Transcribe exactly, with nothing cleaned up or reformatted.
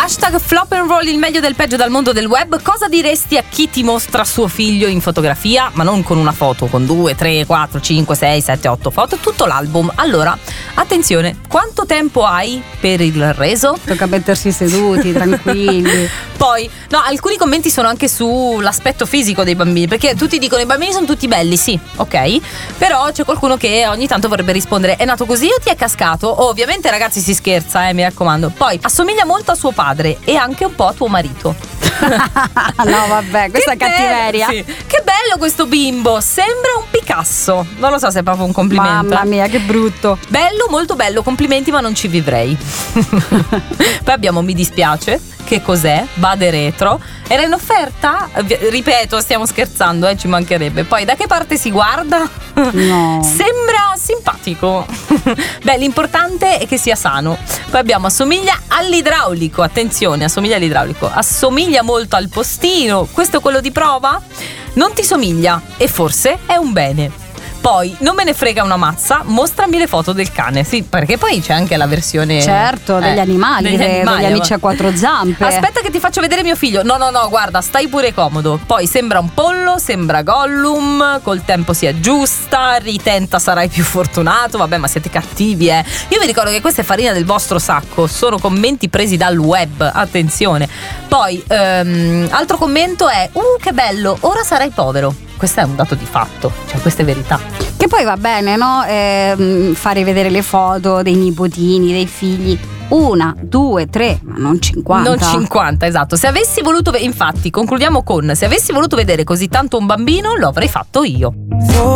Hashtag flop and roll, il meglio del peggio dal mondo del web. Cosa diresti a chi ti mostra suo figlio in fotografia? Ma non con una foto, con due, tre, quattro, cinque, sei, sette, otto foto, tutto l'album. Allora, attenzione, quanto tempo hai per il reso? Tocca mettersi seduti, tranquilli. Poi, no, alcuni commenti sono anche sull'aspetto fisico dei bambini, perché tutti dicono i bambini sono tutti belli, sì, ok, però c'è qualcuno che ogni tanto vorrebbe rispondere: è nato così o ti è cascato? Oh, ovviamente ragazzi si scherza, eh, mi raccomando. Poi assomiglia molto a suo padre e anche un po' a tuo marito. No vabbè, questa è cattiveria. Sì. Che bello questo bimbo, sembra un Picasso. Non lo so se è proprio un complimento. Mamma mia, che brutto. Bello, molto bello, complimenti, ma non ci vivrei. Poi abbiamo mi dispiace. Che cos'è? Bade retro. Era in offerta? Ripeto, stiamo scherzando, eh, ci mancherebbe. Poi da che parte si guarda? No. Sembra simpatico. Beh, l'importante è che sia sano. Poi abbiamo assomiglia all'idraulico. Attenzione, assomiglia all'idraulico. Assomiglia molto al postino. Questo è quello di prova? Non ti somiglia e forse è un bene. Poi, non me ne frega una mazza, mostrami le foto del cane. Sì, perché poi c'è anche la versione... Certo, degli eh, animali, degli, degli, animali, degli amici a quattro zampe. Aspetta che ti faccio vedere mio figlio. No, no, no, guarda, stai pure comodo. Poi sembra un pollo, sembra Gollum, col tempo si aggiusta, ritenta sarai più fortunato. Vabbè, ma siete cattivi, eh. Io vi ricordo che questa è farina del vostro sacco, sono commenti presi dal web, attenzione. Poi, um, altro commento è: uh, che bello, ora sarai povero. Questo è un dato di fatto, cioè questa è verità. Che poi va bene, no? Eh, fare vedere le foto dei nipotini, dei figli. Una, due, tre, ma non cinquanta. Non cinquanta, esatto. Se avessi voluto, infatti, concludiamo con: se avessi voluto vedere così tanto un bambino, lo avrei fatto io.